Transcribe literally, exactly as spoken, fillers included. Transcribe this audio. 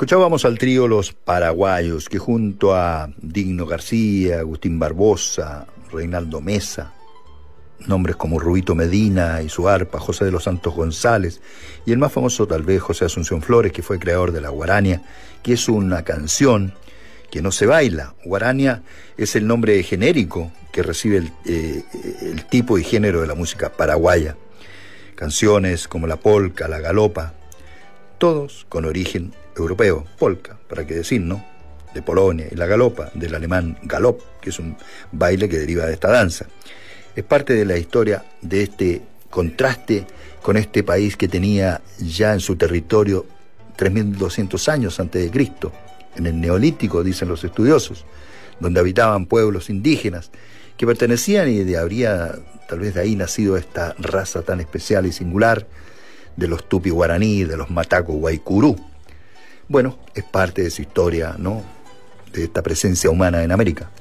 Escuchábamos al trío Los Paraguayos, que junto a Digno García, Agustín Barbosa, Reinaldo Mesa, nombres como Rubito Medina y su arpa, José de los Santos González, y el más famoso tal vez José Asunción Flores, que fue creador de la guarania, que es una canción que no se baila. Guarania es el nombre genérico que recibe el, eh, el tipo y género de la música paraguaya. Canciones como la polca, la galopa, todos con origen europeo. Polka, para qué decir, ¿no? De Polonia, y la galopa, del alemán galop, que es un baile que deriva de esta danza. Es parte de la historia de este contraste con este país que tenía ya en su territorio tres mil doscientos años antes de Cristo, en el Neolítico, dicen los estudiosos, donde habitaban pueblos indígenas que pertenecían, y de habría tal vez de ahí nacido esta raza tan especial y singular de los tupi guaraní, de los mataco guaycurú. Bueno, es parte de esa historia, ¿no?, de esta presencia humana en América.